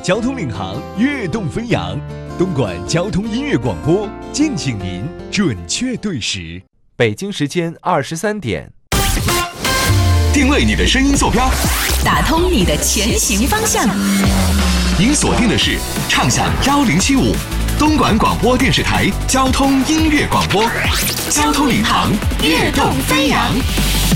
交通领航，跃动飞扬。东莞交通音乐广播，敬请您准确对时。 北京时间23点。 定位你的声音坐标， 打通你的前行方向。 您锁定的是畅享1075东莞广播电视台交通音乐广播，交通领航，跃动飞扬。